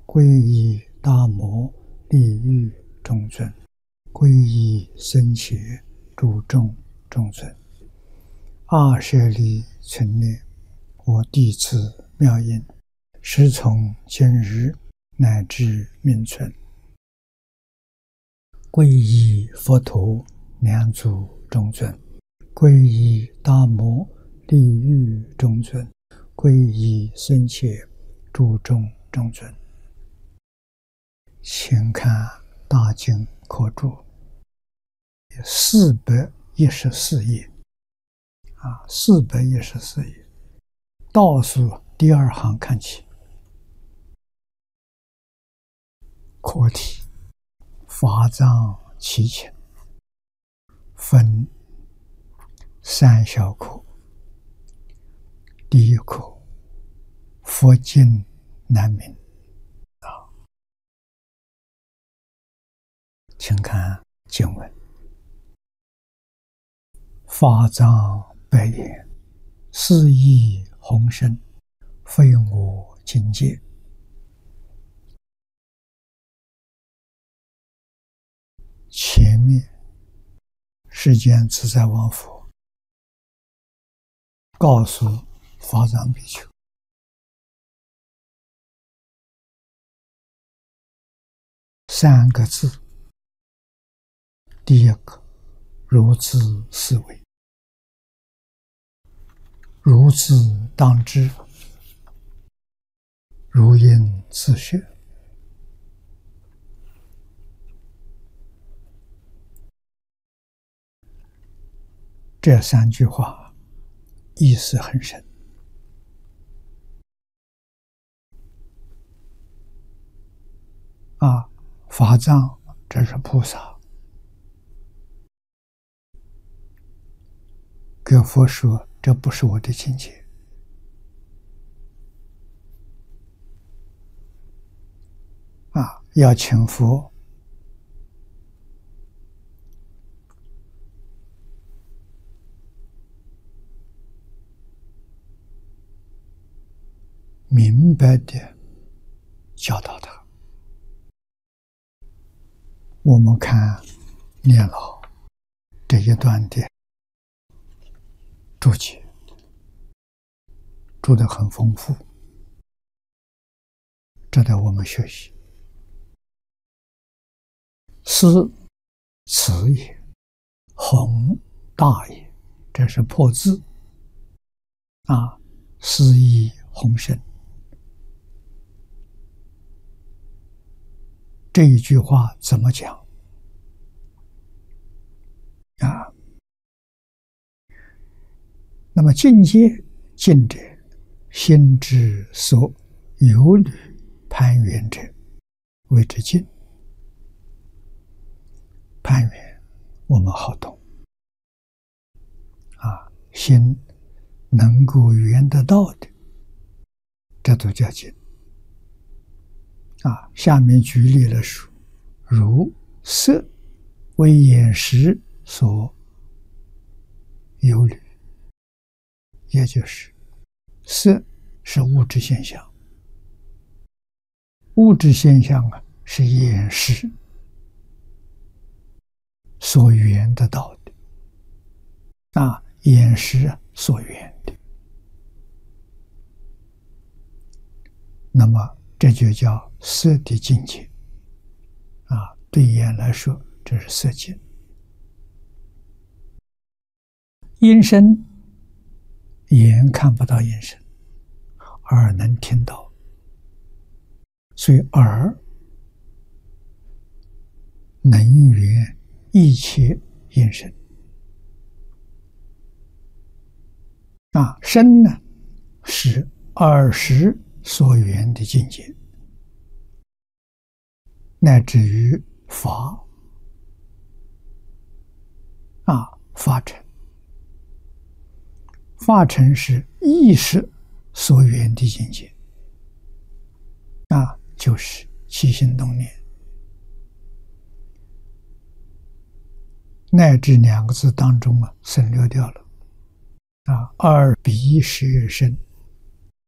皈依大摩利欲中尊，皈依僧伽诸众中尊。阿舍利存念，我弟子妙音，时从今日乃至命存，皈依佛陀两祖中尊，皈依大摩利欲中尊，皈依僧伽诸众中尊。请看大经科注414页414页倒数第二行看起，课题法藏七情分3小课。第一课，佛经难明。请看经文：法藏白言，是义宏深，非我境界。前面世间自在王佛告诉法藏比丘，3个字。第一个，如自思维，如自当知，如应自学。这3句话意思很深。法藏这是菩萨跟佛说，这不是我的境界。要请佛明白的教导他。我们看念老这一段的注解，注得很丰富，值得我们学习。思慈也，宏大也，这是破字思义宏深。这一句话怎么讲那么境界，境者，心之所有虑攀缘者，谓之境。攀缘我们好懂心能够缘得到的，这都叫境。下面举例了说，如色为眼识所有虑，也就是色是物质现象，物质现象是眼识所缘得到的，眼识所缘的，那么这就叫色的境界对眼来说，这是色境。音声，眼看不到音声，耳能听到，所以耳能缘一切音声。声呢，是耳识所缘的境界，乃至于法法尘。法尘是意识所缘的境界，就是起心动念，乃至2个字当中省略掉了。耳鼻舌身